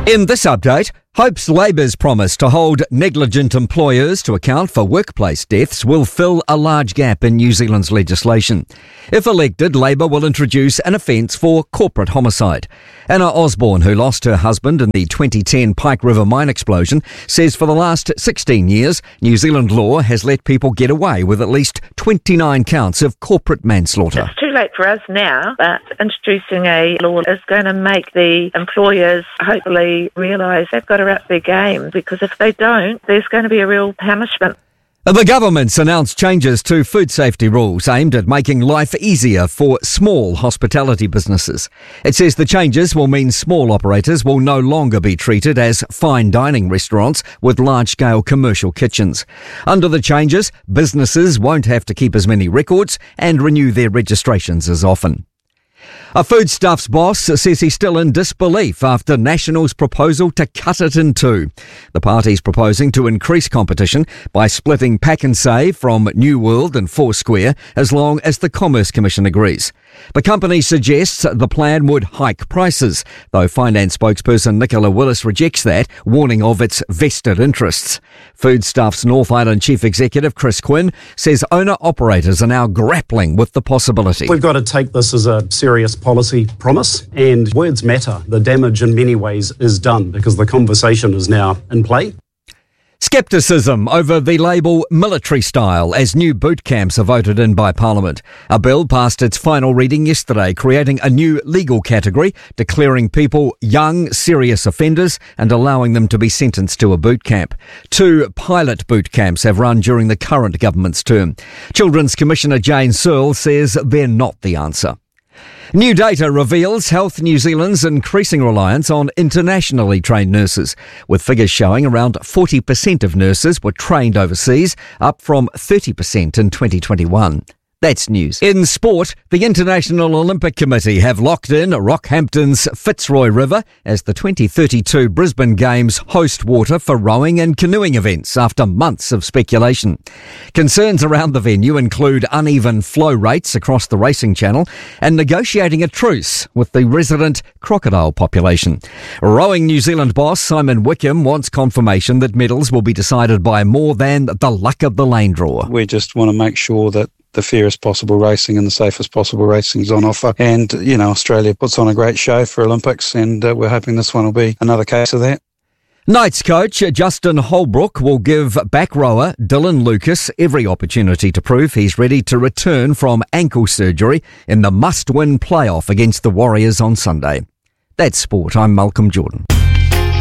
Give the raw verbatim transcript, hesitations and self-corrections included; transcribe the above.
In this update, Hope's Labour's promise to hold negligent employers to account for workplace deaths will fill a large gap in New Zealand's legislation. If elected, Labour will introduce an offence for corporate homicide. Anna Osborne, who lost her husband in the twenty ten Pike River mine explosion, says for the last sixteen years, New Zealand law has let people get away with at least twenty-nine counts of corporate manslaughter. It's too late for us now, but introducing a law is going to make the employers hopefully realise they've got to up their game, because if they don't, there's going to be a real punishment. The government's announced changes to food safety rules aimed at making life easier for small hospitality businesses. It says the changes will mean small operators will no longer be treated as fine dining restaurants with large-scale commercial kitchens. Under the changes, businesses won't have to keep as many records and renew their registrations as often. A Foodstuffs boss says he's still in disbelief after National's proposal to cut it in two. The party's proposing to increase competition by splitting Pack and Save from New World and Foursquare as long as the Commerce Commission agrees. The company suggests the plan would hike prices, though finance spokesperson Nicola Willis rejects that, warning of its vested interests. Foodstuffs North Island Chief Executive Chris Quinn says owner-operators are now grappling with the possibility. We've got to take this as a serious policy promise, and words matter. The damage in many ways is done because the conversation is now in play. Scepticism over the label military style as new boot camps are voted in by Parliament. A bill passed its final reading yesterday, creating a new legal category, declaring people young, serious offenders and allowing them to be sentenced to a boot camp. Two pilot boot camps have run during the current government's term. Children's Commissioner Jane Searle says they're not the answer. New data reveals Health New Zealand's increasing reliance on internationally trained nurses, with figures showing around forty percent of nurses were trained overseas, up from thirty percent in twenty twenty-one. That's news. In sport, the International Olympic Committee have locked in Rockhampton's Fitzroy River as the twenty thirty-two Brisbane Games host water for rowing and canoeing events after months of speculation. Concerns around the venue include uneven flow rates across the racing channel and negotiating a truce with the resident crocodile population. Rowing New Zealand boss Simon Wickham wants confirmation that medals will be decided by more than the luck of the lane draw. We just want to make sure that the fairest possible racing and the safest possible racing is on offer. And, you know, Australia puts on a great show for Olympics, and uh, we're hoping this one will be another case of that. Knights coach Justin Holbrook will give back rower Dylan Lucas every opportunity to prove he's ready to return from ankle surgery in the must-win playoff against the Warriors on Sunday. That's sport. I'm Malcolm Jordan.